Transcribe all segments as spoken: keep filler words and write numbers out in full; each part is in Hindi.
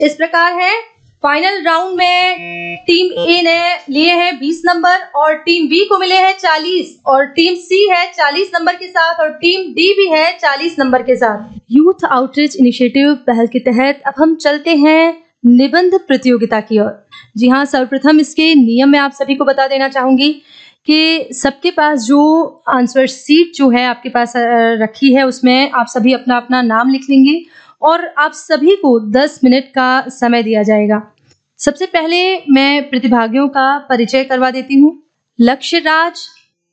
इस प्रकार है। फाइनल राउंड में टीम ए ने लिए हैं बीस नंबर और टीम बी को मिले हैं चालीस और टीम सी है चालीस नंबर के साथ और टीम डी भी है चालीस नंबर के साथ। यूथ आउटरीच इनिशिएटिव पहल के तहत अब हम चलते हैं निबंध प्रतियोगिता की ओर। जी हाँ, सर्वप्रथम इसके नियम में आप सभी को बता देना चाहूंगी कि सबके पास जो आंसर सीट जो है आपके पास रखी है उसमें आप सभी अपना अपना नाम लिख लेंगे और आप सभी को दस मिनट का समय दिया जाएगा। सबसे पहले मैं प्रतिभागियों का परिचय करवा देती हूँ। लक्ष्य राज,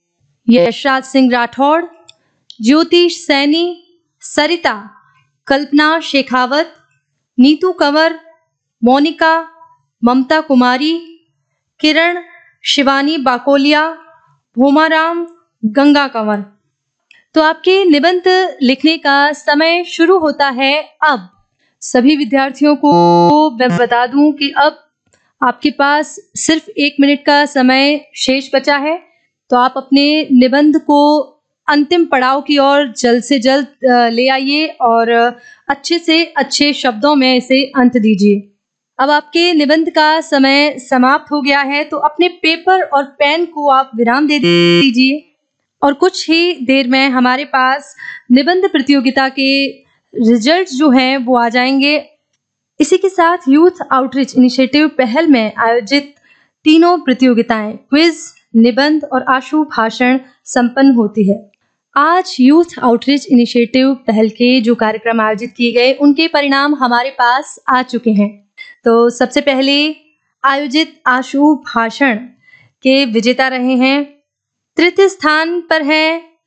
यशराज सिंह राठौड़, ज्योतिष सैनी, सरिता, कल्पना शेखावत, नीतू कंवर, मोनिका, ममता कुमारी, किरण, शिवानी बाकोलिया, भोमाराम, गंगा कंवर। तो आपके निबंध लिखने का समय शुरू होता है अब। सभी विद्यार्थियों को मैं बता दूं कि अब आपके पास सिर्फ एक मिनट का समय शेष बचा है, तो आप अपने निबंध को अंतिम पड़ाव की ओर जल्द से जल्द ले आइए और अच्छे से अच्छे शब्दों में इसे अंत दीजिए। अब आपके निबंध का समय समाप्त हो गया है, तो अपने पेपर और पेन को आप विराम दे दीजिए और कुछ ही देर में हमारे पास निबंध प्रतियोगिता के रिजल्ट जो हैं वो आ जाएंगे। इसी के साथ यूथ आउटरीच इनिशिएटिव पहल में आयोजित तीनों प्रतियोगिताएं क्विज, निबंध और आशु भाषण संपन्न होती है। आज यूथ आउटरीच इनिशिएटिव पहल के जो कार्यक्रम आयोजित किए गए उनके परिणाम हमारे पास आ चुके हैं। तो सबसे पहले आयोजित आशु भाषण के विजेता रहे हैं। तृतीय स्थान पर है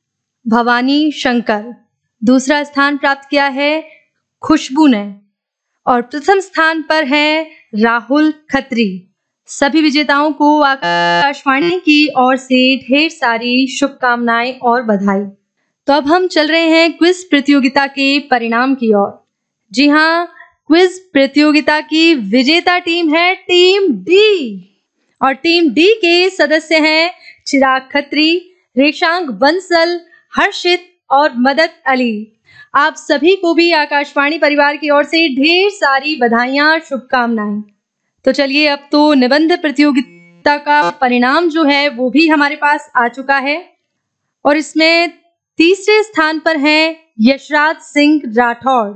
भवानी शंकर, दूसरा स्थान प्राप्त किया है खुशबू ने और प्रथम स्थान पर है राहुल खत्री। सभी विजेताओं को आकाशवाणी की ओर से ढेर सारी शुभकामनाएं और बधाई। तो अब हम चल रहे हैं क्विज प्रतियोगिता के परिणाम की ओर। जी हाँ, क्विज प्रतियोगिता की विजेता टीम है टीम डी और टीम डी के सदस्य हैं चिराग खत्री, रेशांक बंसल, हर्षित और मदद अली। आप सभी को भी आकाशवाणी परिवार की ओर से ढेर सारी बधाइयां, शुभकामनाएं। तो चलिए, अब तो निबंध प्रतियोगिता का परिणाम जो है वो भी हमारे पास आ चुका है और इसमें तीसरे स्थान पर है यशराज सिंह राठौड़,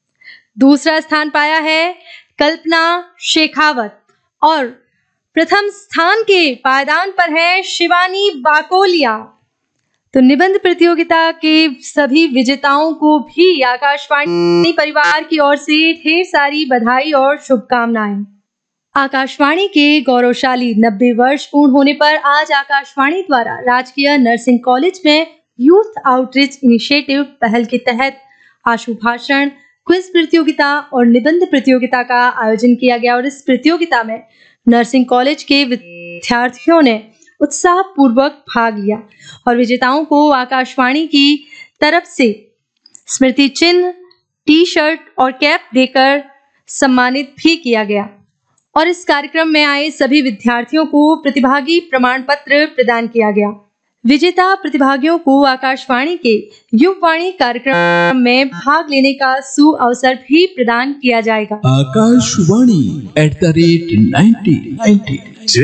दूसरा स्थान पाया है कल्पना शेखावत और प्रथम स्थान के पायदान पर है शिवानी बाकोलिया। तो निबंध प्रतियोगिता के सभी विजेताओं को भी आकाशवाणी परिवार की ओर से ढेर सारी बधाई और शुभकामनाएं। आकाशवाणी के गौरवशाली नब्बे वर्ष पूर्ण होने पर आज आकाशवाणी द्वारा राजकीय नर्सिंग कॉलेज में यूथ आउटरीच इनिशिएटिव पहल के तहत आशु भाषण, क्विज प्रतियोगिता और निबंध प्रतियोगिता का आयोजन किया गया और इस प्रतियोगिता में नर्सिंग कॉलेज के विद्यार्थियों ने उत्साह पूर्वक भाग लिया और विजेताओं को आकाशवाणी की तरफ से स्मृति चिन्ह, टी शर्ट और कैप देकर सम्मानित भी किया गया और इस कार्यक्रम में आए सभी विद्यार्थियों को प्रतिभागी प्रमाण पत्र प्रदान किया गया। विजेता प्रतिभागियों को आकाशवाणी के युववाणी कार्यक्रम में भाग लेने का सुअवसर भी प्रदान किया जाएगा। Akashvani at the rate ninety ninety